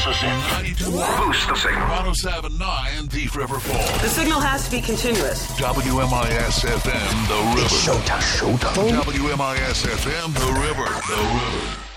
This is it. 92.1. Boost the signal. 107.9 Thief River Falls. The signal has to be continuous. WMIS FM, The River. Showtime. WMIS FM, The River.